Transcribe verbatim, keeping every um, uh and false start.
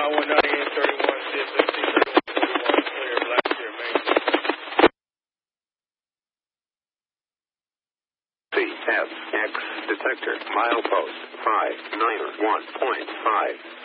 I one ninety-eight thirty-one, C S S C thirty-one forty-one, clear, black clear, main. C S X detector, milepost five nine one point five.